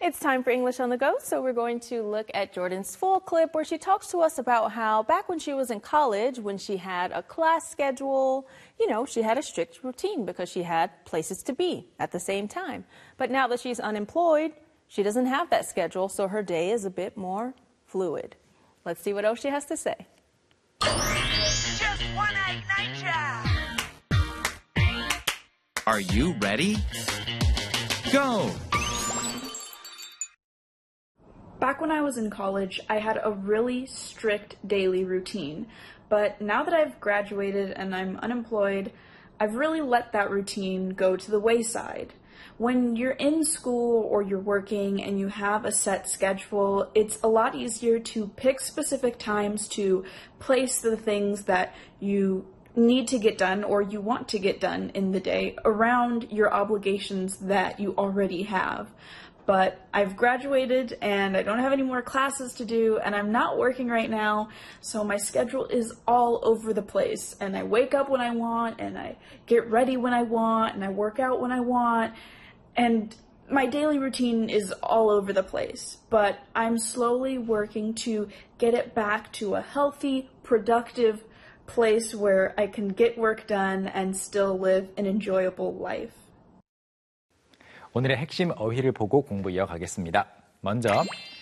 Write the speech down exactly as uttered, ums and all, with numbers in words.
It's time for English on the Go, so we're going to look at Jordan's full clip where she talks to us about how back when she was in college, when she had a class schedule, you know, she had a strict routine because she had places to be at the same time. But now that she's unemployed, she doesn't have that schedule, so her day is a bit more fluid. Let's see what else she has to say. Just one egg night job. Are you ready? Go! Back when I was in college, I had a really strict daily routine, but now that I've graduated and I'm unemployed, I've really let that routine go to the wayside. When you're in school or you're working and you have a set schedule, it's a lot easier to pick specific times to place the things that you need to get done or you want to get done in the day around your obligations that you already have. But I've graduated and I don't have any more classes to do and I'm not working right now, so my schedule is all over the place and I wake up when I want and I get ready when I want and I work out when I want and my daily routine is all over the place. But I'm slowly working to get it back to a healthy, productive place where I can get work done and still live an enjoyable life. 오늘의 핵심 어휘를 보고 공부 이어가겠습니다. 먼저